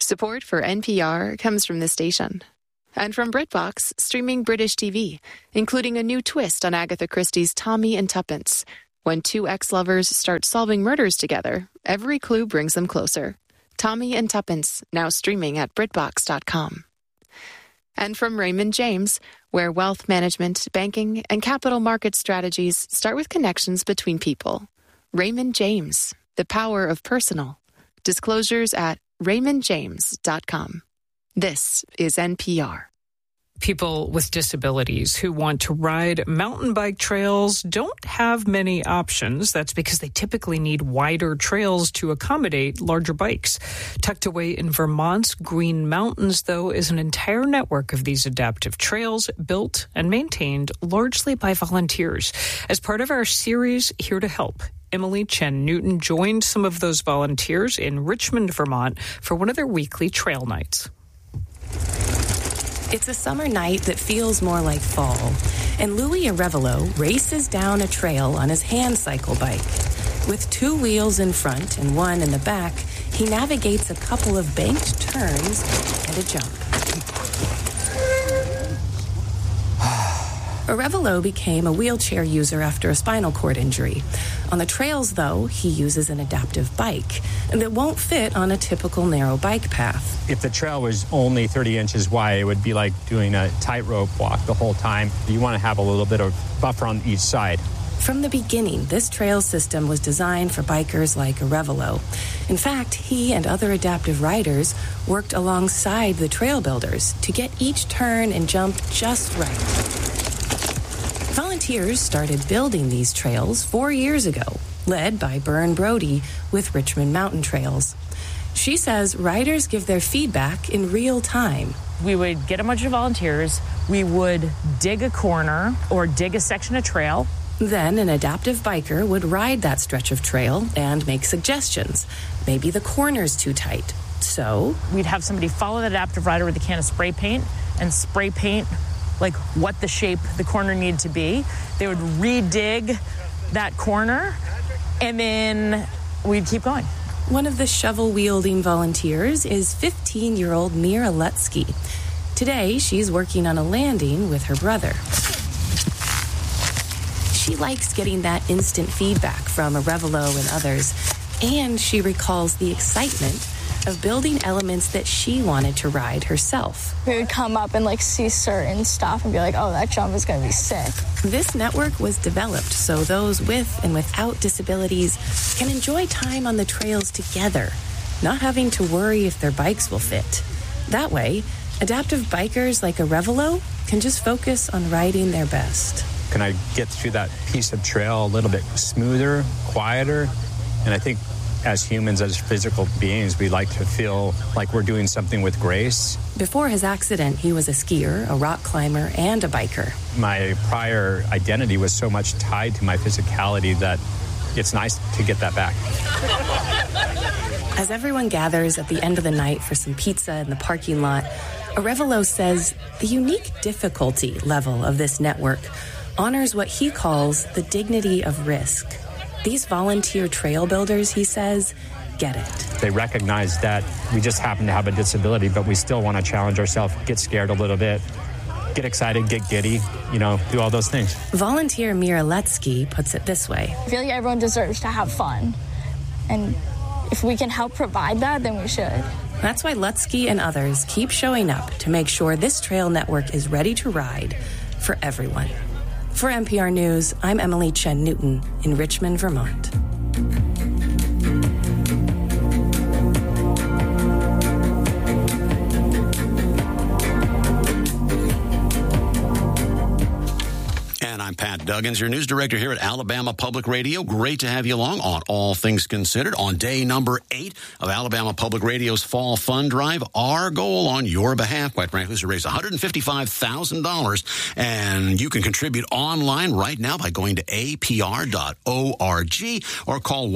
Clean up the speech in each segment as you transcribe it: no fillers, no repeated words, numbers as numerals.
Support for NPR comes from this station. And from BritBox, streaming British TV, including a new twist on Agatha Christie's Tommy and Tuppence. When two ex-lovers start solving murders together, every clue brings them closer. Tommy and Tuppence, now streaming at BritBox.com. And from Raymond James, where wealth management, banking, and capital market strategies start with connections between people. Raymond James, the power of personal. Disclosures at RaymondJames.com. This is NPR. People with disabilities who want to ride mountain bike trails don't have many options. That's because they typically need wider trails to accommodate larger bikes. Tucked away in Vermont's Green Mountains, though, is an entire network of these adaptive trails built and maintained largely by volunteers. As part of our series, Here to Help, Emily Chen Newton joined some of those volunteers in Richmond, Vermont, for one of their weekly trail nights. It's a summer night that feels more like fall, and Louis Arevalo races down a trail on his hand cycle bike. With two wheels in front and one in the back, he navigates a couple of banked turns and a jump. Arevalo became a wheelchair user after a spinal cord injury. On the trails, though, he uses an adaptive bike that won't fit on a typical narrow bike path. If the trail was only 30 inches wide, it would be like doing a tightrope walk the whole time. You want to have a little bit of buffer on each side. From the beginning, this trail system was designed for bikers like Arevalo. In fact, he and other adaptive riders worked alongside the trail builders to get each turn and jump just right. Volunteers started building these trails 4 years ago, led by Byrne Brody with Richmond Mountain Trails. She says riders give their feedback in real time. We would get a bunch of volunteers, we would dig a corner or dig a section of trail. Then an adaptive biker would ride that stretch of trail and make suggestions. Maybe the corner's too tight. So we'd have somebody follow the adaptive rider with a can of spray paint and spray paint like what the shape the corner needed to be. They would redig that corner, and then we'd keep going. One of the shovel-wielding volunteers is 15-year-old Mira Letsky. Today, she's working on a landing with her brother. She likes getting that instant feedback from Arevalo and others, and she recalls the excitement of building elements that she wanted to ride herself. We would come up and see certain stuff and be like, oh, that jump is going to be sick. This network was developed so those with and without disabilities can enjoy time on the trails together, not having to worry if their bikes will fit. That way, adaptive bikers like Arevalo can just focus on riding their best. Can I get through that piece of trail a little bit smoother, quieter? And I think as humans, as physical beings, we like to feel like we're doing something with grace. Before his accident, he was a skier, a rock climber, and a biker. My prior identity was so much tied to my physicality that it's nice to get that back. As everyone gathers at the end of the night for some pizza in the parking lot, Arevalo says the unique difficulty level of this network honors what he calls the dignity of risk. These volunteer trail builders, he says, get it. They recognize that we just happen to have a disability, but we still want to challenge ourselves, get scared a little bit, get excited, get giddy, do all those things. Volunteer Mira Letsky puts it this way. I feel like everyone deserves to have fun. And if we can help provide that, then we should. That's why Letsky and others keep showing up to make sure this trail network is ready to ride for everyone. For NPR News, I'm Emily Chen Newton in Richmond, Vermont. And I'm Pat Duggins, your news director here at Alabama Public Radio. Great to have you along on All Things Considered on day number 8 of Alabama Public Radio's Fall Fund Drive. Our goal on your behalf, quite frankly, is to raise $155,000. And you can contribute online right now by going to apr.org or call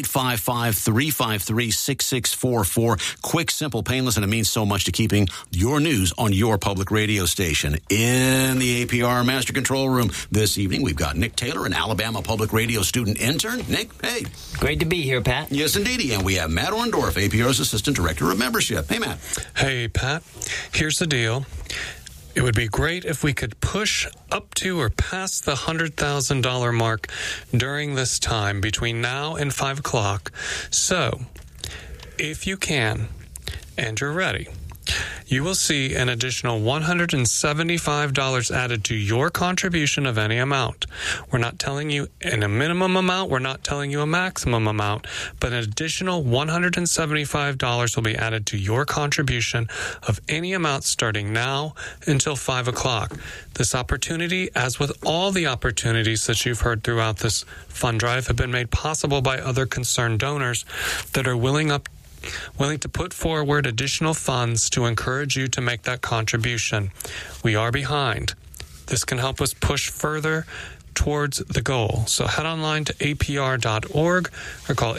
1-855-353-6644. Quick, simple, painless, and it means so much to keeping your news on your public radio station. In the APR Master Control Room this evening, evening. We've got Nick Taylor, an Alabama Public Radio student intern. Nick, hey. Great to be here, Pat. Yes, indeedy. And we have Matt Orndorff, APR's Assistant Director of Membership. Hey, Matt. Hey, Pat. Here's the deal. It would be great if we could push up to or past the $100,000 mark during this time between now and 5 o'clock. So, if you can, and you're ready, you will see an additional $175 added to your contribution of any amount. We're not telling you a minimum amount. We're not telling you a maximum amount. But an additional $175 will be added to your contribution of any amount starting now until 5 o'clock. This opportunity, as with all the opportunities that you've heard throughout this fund drive, have been made possible by other concerned donors that are willing to put forward additional funds to encourage you to make that contribution. We are behind. This can help us push further towards the goal. So head online to apr.org or call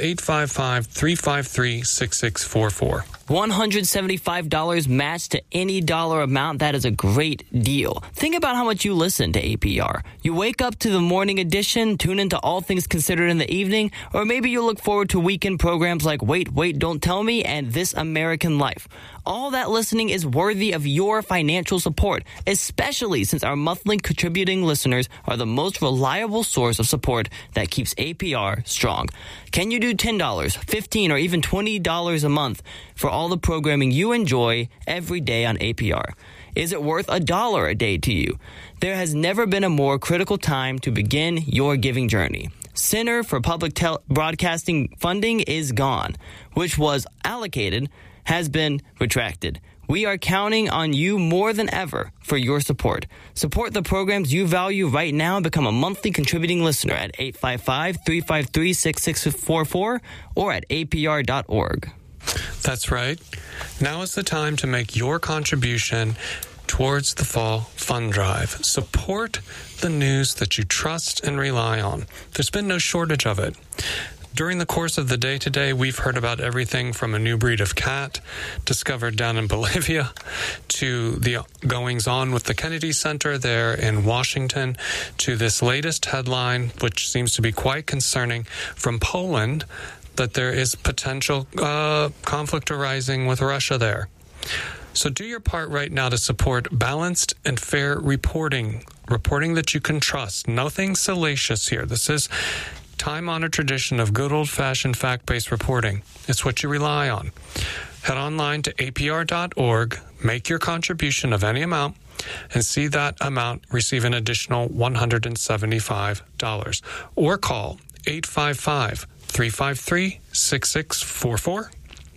855-353-6644. $175 matched to any dollar amount. That is a great deal. Think about how much you listen to APR. You wake up to the morning edition, tune into All Things Considered in the evening, or maybe you look forward to weekend programs like Wait, Don't Tell Me and This American Life. All that listening is worthy of your financial support, especially since our monthly contributing listeners are the most reliable source of support that keeps APR strong. Can you do $10, $15, or even $20 a month for all the programming you enjoy every day on APR? Is it worth $1 a day to you? There has never been a more critical time to begin your giving journey. Center for Public Broadcasting funding is gone, which was allocated, has been retracted. We are counting on you more than ever for your support. Support the programs you value right now and become a monthly contributing listener at 855-353-6644 or at apr.org. That's right. Now is the time to make your contribution towards the Fall Fund Drive. Support the news that you trust and rely on. There's been no shortage of it. During the course of the day today, we've heard about everything from a new breed of cat discovered down in Bolivia to the goings-on with the Kennedy Center there in Washington to this latest headline, which seems to be quite concerning, from Poland, that there is potential conflict arising with Russia there. So do your part right now to support balanced and fair reporting that you can trust. Nothing salacious here. This is time-honored tradition of good old-fashioned fact-based reporting. It's what you rely on. Head online to apr.org, make your contribution of any amount, and see that amount receive an additional $175. Or call 855-353-6644.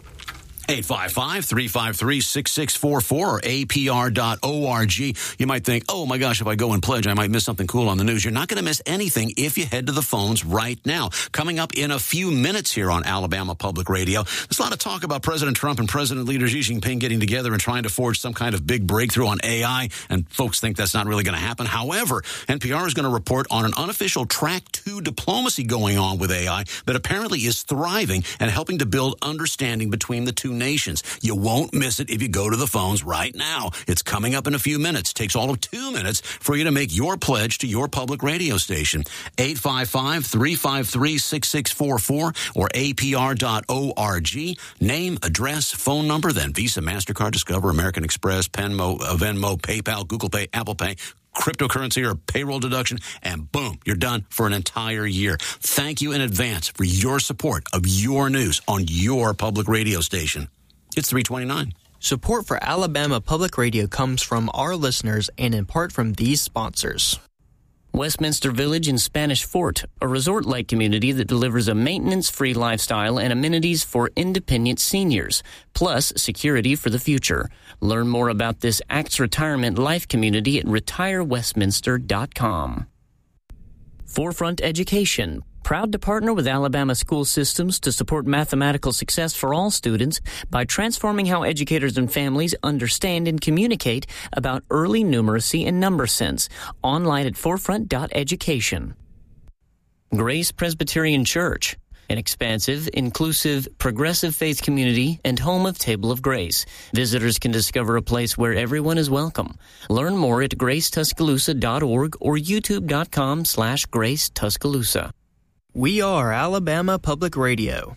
855-353-6644 or apr.org. You might think, oh my gosh, if I go and pledge, I might miss something cool on the news. You're not going to miss anything if you head to the phones right now. Coming up in a few minutes here on Alabama Public Radio, there's a lot of talk about President Trump and President leader Xi Jinping getting together and trying to forge some kind of big breakthrough on AI, and folks think that's not really going to happen. However, NPR is going to report on an unofficial track 2 diplomacy going on with AI that apparently is thriving and helping to build understanding between the two nations. You won't miss it if you go to the phones right now. It's coming up in a few minutes. It takes all of 2 minutes for you to make your pledge to your public radio station. 855-353-6644 or apr.org. Name, address, phone number, then Visa, MasterCard, Discover, American Express, Venmo, PayPal, Google Pay, Apple Pay, cryptocurrency or payroll deduction, and boom, you're done for an entire year. Thank you in advance for your support of your news on your public radio station. It's 329. Support for Alabama Public Radio comes from our listeners and in part from these sponsors. Westminster Village in Spanish Fort, a resort-like community that delivers a maintenance-free lifestyle and amenities for independent seniors, plus security for the future. Learn more about this ACTS Retirement Life community at retirewestminster.com. Forefront Education, proud to partner with Alabama school systems to support mathematical success for all students by transforming how educators and families understand and communicate about early numeracy and number sense. Online at forefront.education. Grace Presbyterian Church. an expansive, inclusive, progressive faith community and home of Table of Grace. Visitors can discover a place where everyone is welcome. Learn more at gracetuscaloosa.org or youtube.com/GraceTuscaloosa. We are Alabama Public Radio.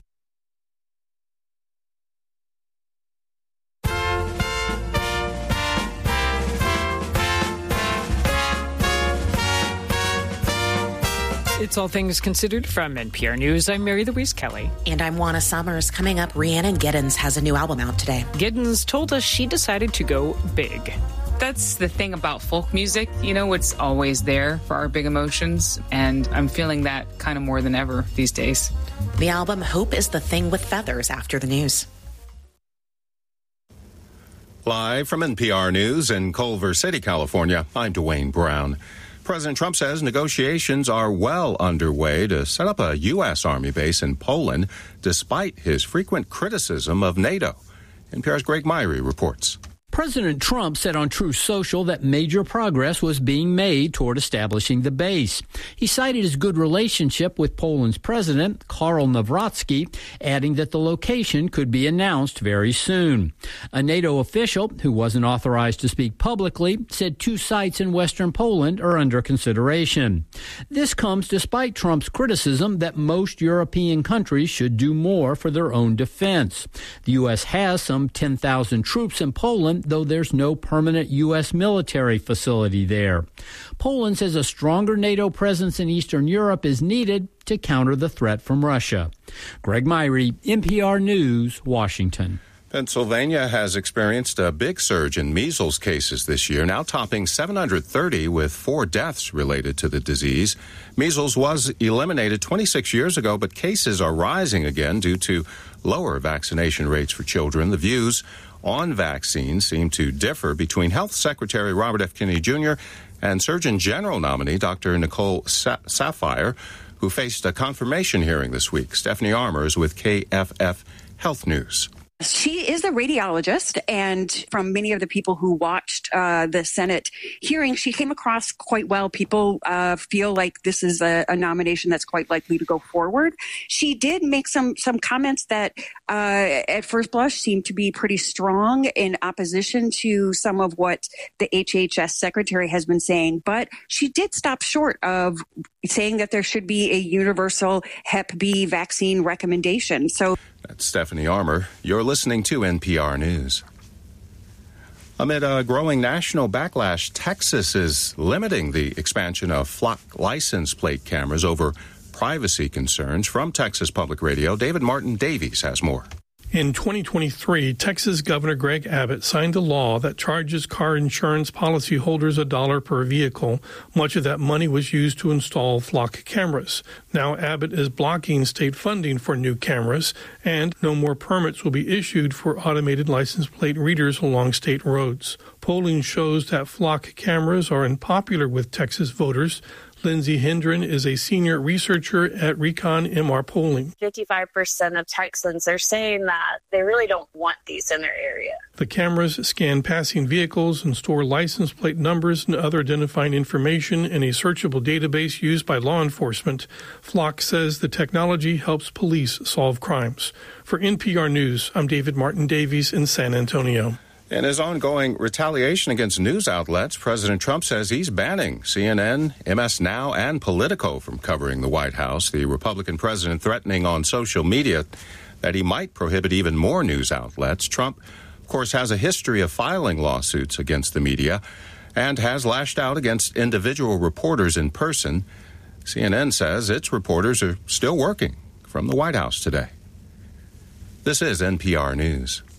It's All Things Considered from NPR News. I'm Mary Louise Kelly. And I'm Juana Summers. Coming up, Rhiannon Giddens has a new album out today. Giddens told us she decided to go big. That's the thing about folk music. You know, it's always there for our big emotions, and I'm feeling that kind of more than ever these days. The album Hope is the Thing with Feathers after the news. Live from NPR News in Culver City, California, I'm Dwayne Brown. President Trump says negotiations are well underway to set up a U.S. Army base in Poland, despite his frequent criticism of NATO. NPR's Greg Myrie reports. President Trump said on Truth Social that major progress was being made toward establishing the base. He cited his good relationship with Poland's president, Karol Nawrocki, adding that the location could be announced very soon. A NATO official, who wasn't authorized to speak publicly, said 2 sites in western Poland are under consideration. This comes despite Trump's criticism that most European countries should do more for their own defense. The U.S. has some 10,000 troops in Poland, though there's no permanent U.S. military facility there. Poland says a stronger NATO presence in Eastern Europe is needed to counter the threat from Russia. Greg Myrie, NPR News, Washington. Pennsylvania has experienced a big surge in measles cases this year, now topping 730 with 4 deaths related to the disease. Measles was eliminated 26 years ago, but cases are rising again due to lower vaccination rates for children. The views on vaccines seem to differ between Health Secretary Robert F. Kennedy Jr. and Surgeon General nominee Dr. Nicole Saphier, who faced a confirmation hearing this week. Stephanie Armour is with KFF Health News. She is a radiologist, and from many of the people who watched the Senate hearing, she came across quite well. People feel like this is a nomination that's quite likely to go forward. She did make some comments that at first blush seemed to be pretty strong in opposition to some of what the HHS secretary has been saying, but she did stop short of saying that there should be a universal Hep B vaccine recommendation. So that's Stephanie Armour. You're listening to NPR News. Amid a growing national backlash, Texas is limiting the expansion of flock license plate cameras over privacy concerns. From Texas Public Radio, David Martin Davies has more. In 2023, Texas Governor Greg Abbott signed a law that charges car insurance policyholders $1 per vehicle. Much of that money was used to install flock cameras. Now Abbott is blocking state funding for new cameras, and no more permits will be issued for automated license plate readers along state roads. Polling shows that flock cameras are unpopular with Texas voters. Lindsay Hendren is a senior researcher at Recon MR Polling. 55% of Texans are saying that they really don't want these in their area. The cameras scan passing vehicles and store license plate numbers and other identifying information in a searchable database used by law enforcement. Flock says the technology helps police solve crimes. For NPR News, I'm David Martin Davies in San Antonio. In his ongoing retaliation against news outlets, President Trump says he's banning CNN, MS Now, and Politico from covering the White House. The Republican president threatening on social media that he might prohibit even more news outlets. Trump, of course, has a history of filing lawsuits against the media and has lashed out against individual reporters in person. CNN says its reporters are still working from the White House today. This is NPR News.